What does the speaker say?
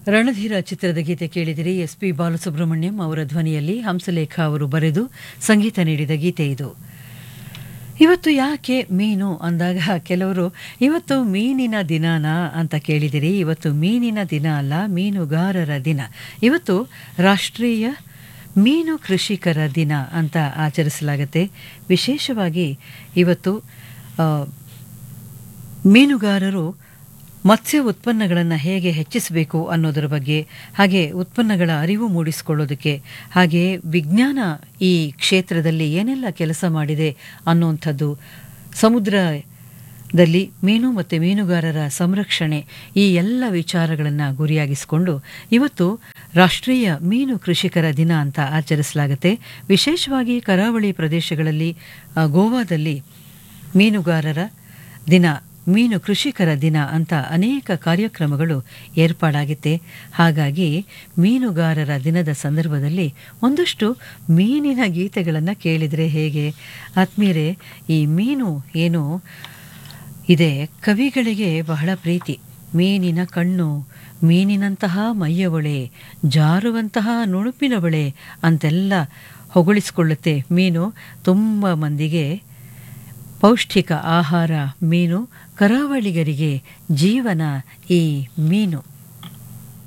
ರಣಧೀರ ಚಿತ್ರದ ಗೀತೆ ಕೇಳಿದಿರಿ. ಎಸ್.ಪಿ. ಬಾಲಸುಬ್ರಹ್ಮಣ್ಯಂ ಅವರ ಧ್ವನಿಯಲ್ಲಿ ಹಂಸಲೇಖ ಅವರು ಬರೆದು ಸಂಗೀತ ನೀಡಿದ ಗೀತೆ ಇದು. ಇವತ್ತು ಯಾಕೆ ಮೀನು ಅಂದಾಗ ಕೆಲವರು ಇವತ್ತು ಮೀನಿನ ದಿನನಾ ಅಂತ ಕೇಳಿದಿರಿ. ಇವತ್ತು ಮೀನಿನ ದಿನ ಅಲ್ಲ, ಮೀನುಗಾರರ ದಿನ. ಇವತ್ತು ರಾಷ್ಟ್ರೀಯ ಮೀನು ಕೃಷಿಕರ ದಿನ ಅಂತ ಆಚರಿಸಲಾಗುತ್ತೆ. ವಿಶೇಷವಾಗಿ ಇವತ್ತು ಮೀನುಗಾರರು ಮತ್ಸ್ಯ ಉತ್ಪನ್ನಗಳನ್ನು ಹೇಗೆ ಹೆಚ್ಚಿಸಬೇಕು ಅನ್ನೋದರ ಬಗ್ಗೆ, ಹಾಗೆ ಉತ್ಪನ್ನಗಳ ಅರಿವು ಮೂಡಿಸಿಕೊಳ್ಳೋದಕ್ಕೆ, ಹಾಗೆ ವಿಜ್ಞಾನ ಈ ಕ್ಷೇತ್ರದಲ್ಲಿ ಏನೆಲ್ಲ ಕೆಲಸ ಮಾಡಿದೆ ಅನ್ನುವಂಥದ್ದು, ಸಮುದ್ರದಲ್ಲಿ ಮೀನು ಮತ್ತು ಮೀನುಗಾರರ ಸಂರಕ್ಷಣೆ, ಈ ಎಲ್ಲ ವಿಚಾರಗಳನ್ನು ಗುರಿಯಾಗಿಸಿಕೊಂಡು ಇವತ್ತು ರಾಷ್ಟ್ರೀಯ ಮೀನು ಕೃಷಿಕರ ದಿನ ಅಂತ ಆಚರಿಸಲಾಗುತ್ತೆ. ವಿಶೇಷವಾಗಿ ಕರಾವಳಿ ಪ್ರದೇಶಗಳಲ್ಲಿ, ಗೋವಾದಲ್ಲಿ ಮೀನುಗಾರರ ದಿನ, ಮೀನು ಕೃಷಿಕರ ದಿನ ಅಂತ ಅನೇಕ ಕಾರ್ಯಕ್ರಮಗಳು ಏರ್ಪಾಡಾಗಿದೆ. ಹಾಗಾಗಿ ಮೀನುಗಾರರ ದಿನದ ಸಂದರ್ಭದಲ್ಲಿ ಒಂದಷ್ಟು ಮೀನಿನ ಗೀತೆಗಳನ್ನು ಕೇಳಿದರೆ ಹೇಗೆ? ಆತ್ಮೀಯರೇ, ಈ ಮೀನು ಏನು ಇದೆ, ಕವಿಗಳಿಗೆ ಬಹಳ ಪ್ರೀತಿ. ಮೀನಿನ ಕಣ್ಣು, ಮೀನಿನಂತಹ ಮೈಯವಳೆ, ಜಾರುವಂತಹ ನುಣುಪಿನವಳೆ ಅಂತೆಲ್ಲ ಹೊಗಳಿಸಿಕೊಳ್ಳುತ್ತೆ ಮೀನು. ತುಂಬ ಮಂದಿಗೆ ಪೌಷ್ಟಿಕ ಆಹಾರ ಮೀನು, ಕರಾವಳಿಗರಿಗೆ ಜೀವನ ಈ ಮೀನು.